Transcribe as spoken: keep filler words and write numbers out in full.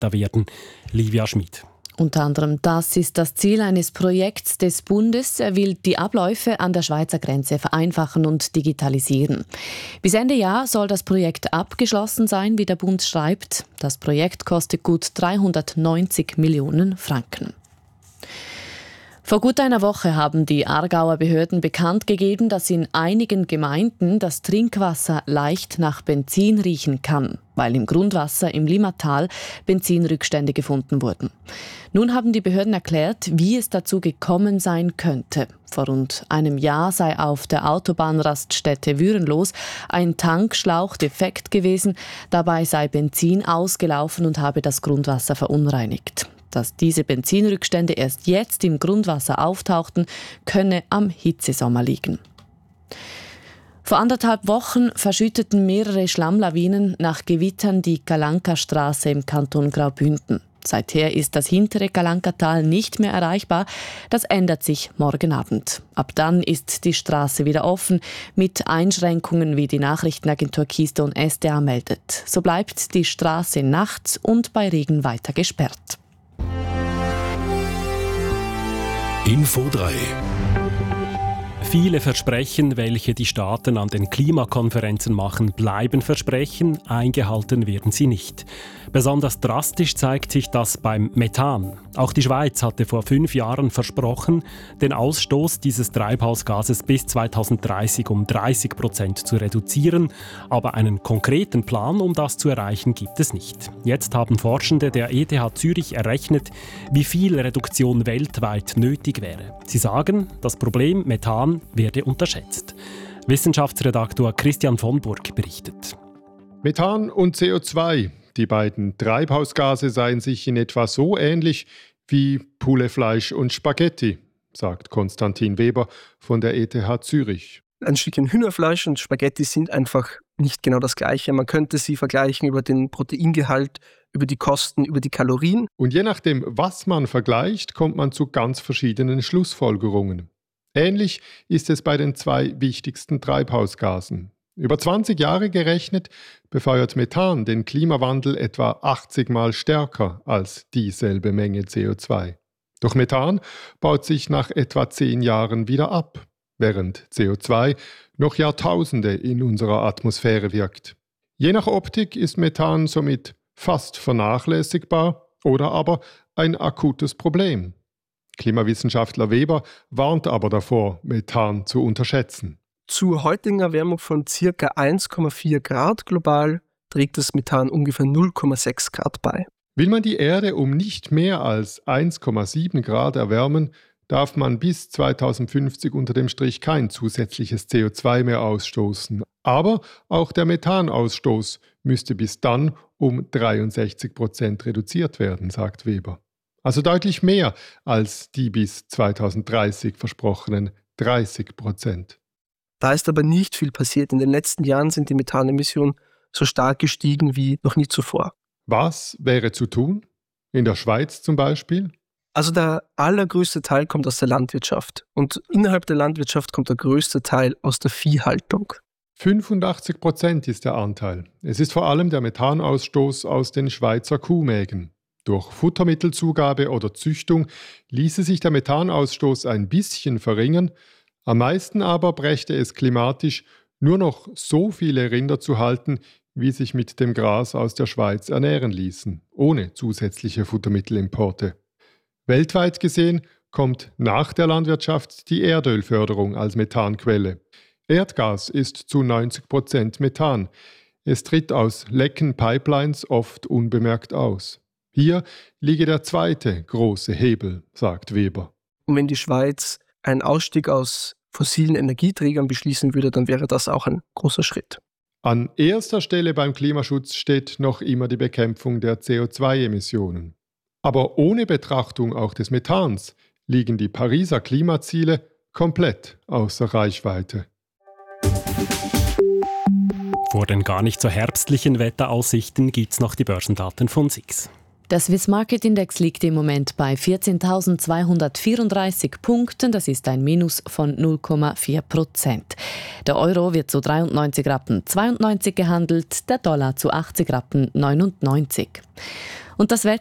netter werden. Livia Schmid. Unter anderem das ist das Ziel eines Projekts des Bundes. Er will die Abläufe an der Schweizer Grenze vereinfachen und digitalisieren. Bis Ende Jahr soll das Projekt abgeschlossen sein, wie der Bund schreibt. Das Projekt kostet gut dreihundertneunzig Millionen Franken. Vor gut einer Woche haben die Aargauer Behörden bekannt gegeben, dass in einigen Gemeinden das Trinkwasser leicht nach Benzin riechen kann, weil im Grundwasser im Limmatal Benzinrückstände gefunden wurden. Nun haben die Behörden erklärt, wie es dazu gekommen sein könnte. Vor rund einem Jahr sei auf der Autobahnraststätte Würenlos ein Tankschlauch defekt gewesen. Dabei sei Benzin ausgelaufen und habe das Grundwasser verunreinigt. Dass diese Benzinrückstände erst jetzt im Grundwasser auftauchten, könne am Hitzesommer liegen. Vor anderthalb Wochen verschütteten mehrere Schlammlawinen nach Gewittern die Kalanka-Straße im Kanton Graubünden. Seither ist das hintere Kalanka-Tal nicht mehr erreichbar. Das ändert sich morgen Abend. Ab dann ist die Straße wieder offen, mit Einschränkungen, wie die Nachrichtenagentur Keystone S D A meldet. So bleibt die Straße nachts und bei Regen weiter gesperrt. Info drei. Viele Versprechen, welche die Staaten an den Klimakonferenzen machen, bleiben Versprechen, eingehalten werden sie nicht. Besonders drastisch zeigt sich das beim Methan. Auch die Schweiz hatte vor fünf Jahren versprochen, den Ausstoß dieses Treibhausgases bis zweitausenddreißig um dreißig Prozent zu reduzieren. Aber einen konkreten Plan, um das zu erreichen, gibt es nicht. Jetzt haben Forschende der E T H Zürich errechnet, wie viel Reduktion weltweit nötig wäre. Sie sagen, das Problem Methan werde unterschätzt. Wissenschaftsredaktor Christian von Burg berichtet. Methan und C O zwei, die beiden Treibhausgase, seien sich in etwa so ähnlich wie Poulefleisch und Spaghetti, sagt Konstantin Weber von der E T H Zürich. Ein Stückchen Hühnerfleisch und Spaghetti sind einfach nicht genau das Gleiche. Man könnte sie vergleichen über den Proteingehalt, über die Kosten, über die Kalorien. Und je nachdem, was man vergleicht, kommt man zu ganz verschiedenen Schlussfolgerungen. Ähnlich ist es bei den zwei wichtigsten Treibhausgasen. Über zwanzig Jahre gerechnet befeuert Methan den Klimawandel etwa achtzig Mal stärker als dieselbe Menge C O zwei. Doch Methan baut sich nach etwa zehn Jahren wieder ab, während C O zwei noch Jahrtausende in unserer Atmosphäre wirkt. Je nach Optik ist Methan somit fast vernachlässigbar oder aber ein akutes Problem. Klimawissenschaftler Weber warnt aber davor, Methan zu unterschätzen. Zur heutigen Erwärmung von ca. eins Komma vier Grad global trägt das Methan ungefähr null Komma sechs Grad bei. Will man die Erde um nicht mehr als eins Komma sieben Grad erwärmen, darf man bis zweitausendfünfzig unter dem Strich kein zusätzliches C O zwei mehr ausstoßen. Aber auch der Methanausstoß müsste bis dann um dreiundsechzig Prozent reduziert werden, sagt Weber. Also deutlich mehr als die bis zweitausenddreißig versprochenen dreißig Prozent. Da ist aber nicht viel passiert. In den letzten Jahren sind die Methanemissionen so stark gestiegen wie noch nie zuvor. Was wäre zu tun? In der Schweiz zum Beispiel? Also der allergrößte Teil kommt aus der Landwirtschaft. Und innerhalb der Landwirtschaft kommt der größte Teil aus der Viehhaltung. fünfundachtzig Prozent ist der Anteil. Es ist vor allem der Methanausstoß aus den Schweizer Kuhmägen. Durch Futtermittelzugabe oder Züchtung ließe sich der Methanausstoß ein bisschen verringern, am meisten aber brächte es klimatisch, nur noch so viele Rinder zu halten, wie sich mit dem Gras aus der Schweiz ernähren ließen, ohne zusätzliche Futtermittelimporte. Weltweit gesehen kommt nach der Landwirtschaft die Erdölförderung als Methanquelle. Erdgas ist zu neunzig Prozent Methan. Es tritt aus lecken Pipelines oft unbemerkt aus. Hier liege der zweite große Hebel, sagt Weber. Und wenn die Schweiz einen Ausstieg aus fossilen Energieträgern beschließen würde, dann wäre das auch ein großer Schritt. An erster Stelle beim Klimaschutz steht noch immer die Bekämpfung der C O zwei Emissionen. Aber ohne Betrachtung auch des Methans liegen die Pariser Klimaziele komplett außer Reichweite. Vor den gar nicht so herbstlichen Wetteraussichten gibt es noch die Börsendaten von S I X. Der Swiss Market Index liegt im Moment bei vierzehntausendzweihundertvierunddreißig Punkten. Das ist ein Minus von null Komma vier Prozent. Der Euro wird zu dreiundneunzig Rappen zweiundneunzig gehandelt, der Dollar zu achtzig Rappen neunundneunzig. Und das Wetter